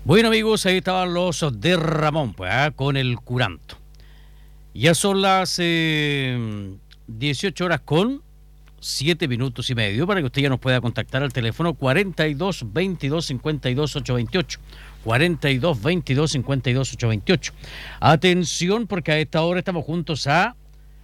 Bueno, amigos, ahí estaban los de Ramón, pues, con el curanto. Ya son las 18 horas con 7 minutos y medio para que usted ya nos pueda contactar al teléfono 42 22 52 828. 42 22 52 828. Atención, porque a esta hora estamos juntos a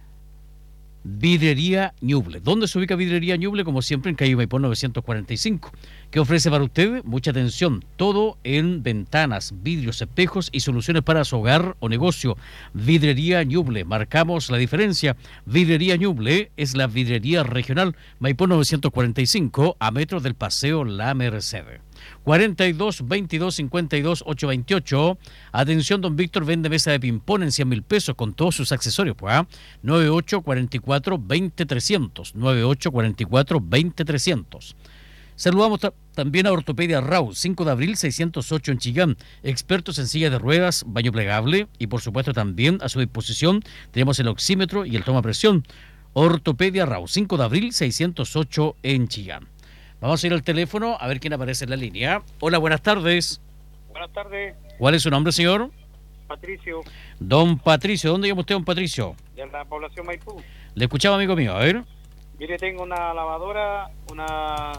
Vidrería Ñuble. ¿Dónde se ubica Vidrería Ñuble? Como siempre, en calle Maipú 945. ¿Qué ofrece para usted? Mucha atención. Todo en ventanas, vidrios, espejos y soluciones para su hogar o negocio. Vidrería Ñuble. Marcamos la diferencia. Vidrería Ñuble es la vidrería regional Maipú 945 a metros del Paseo La Merced. 42 22 52 828. Atención, don Víctor vende mesa de ping-pong en 100.000 pesos con todos sus accesorios. 98 44 20 300. 98 44 20 300. Saludamos también a Ortopedia Raúl, 5 de abril 608 en Chillán. Expertos en sillas de ruedas, baño plegable y por supuesto también a su disposición tenemos el oxímetro y el toma presión. Ortopedia Raúl, 5 de abril 608 en Chillán. Vamos a ir al teléfono a ver quién aparece en la línea. Hola, buenas tardes. Buenas tardes. ¿Cuál es su nombre, señor? Patricio. Don Patricio, ¿dónde llama usted, don Patricio? De la población Maipú. Le escuchaba, amigo mío, a ver. Mire, tengo una lavadora, una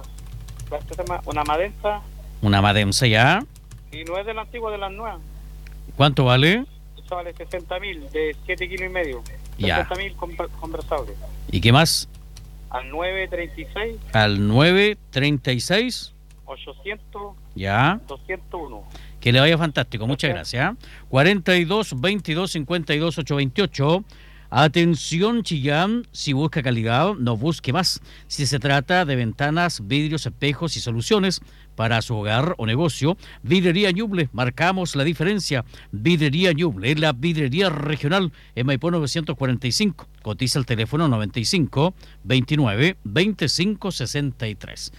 Madensa. Una Madensa, ya. Y no es de la antigua, de las nuevas. ¿Cuánto vale? Esta vale 60.000, de 7 kilos y medio. Ya. 60.000 conversables. ¿Y qué más? Al 936. Al 936. 800. Ya. 201. Que le vaya fantástico, muchas gracias. 42 22 52 828. Atención, Chillán, si busca calidad, no busque más. Si se trata de ventanas, vidrios, espejos y soluciones para su hogar o negocio, Vidrería Ñuble, marcamos la diferencia. Vidrería Ñuble es la vidrería regional en Maipú 945. Cotiza el teléfono 95 29 25 63.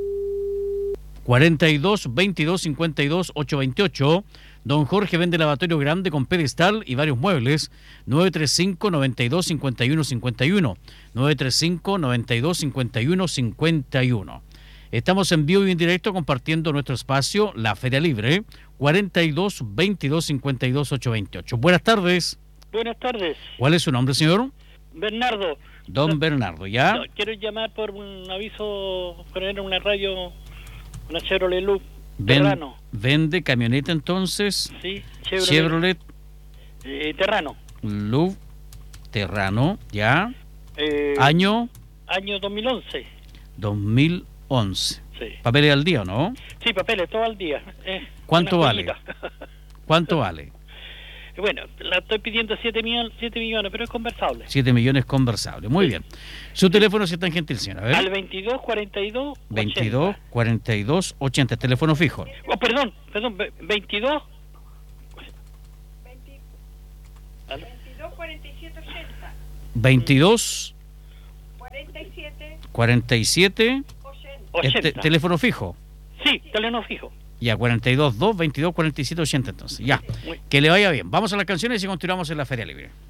42 22 52 828. Don Jorge vende lavatorio grande con pedestal y varios muebles. 935 92 51 51. 935 92 51 51. Estamos en vivo y en directo compartiendo nuestro espacio, la Feria Libre. 42 22 52 828. Buenas tardes. Buenas tardes. ¿Cuál es su nombre, señor? Bernardo. Don Bernardo, ¿ya? No, quiero llamar por un aviso, poner una radio, una Chevrolet Loop Terrano. ¿Vende camioneta entonces? Sí, Chevrolet Terrano. Loop Terrano, ¿ya? Año 2011. 2011. Sí. ¿Papeles al día o no? Sí, papeles todo al día. ¿Cuánto vale? ¿Cuánto vale? Bueno, la estoy pidiendo 7 millones, pero es conversable. 7 millones conversable, muy bien. Su teléfono, si es tan gentil, señora. A ver. Al 22 42 80. 22 42 80, teléfono fijo. Oh, perdón, 22 47 80. 22 47 80. Teléfono fijo. Sí, teléfono fijo. Ya, 42 2 22 47 80 entonces. Ya, que le vaya bien. Vamos a las canciones y continuamos en la Feria Libre.